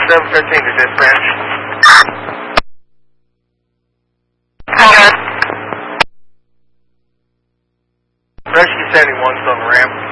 715 to dispatch. Rescue 71's on the ramp.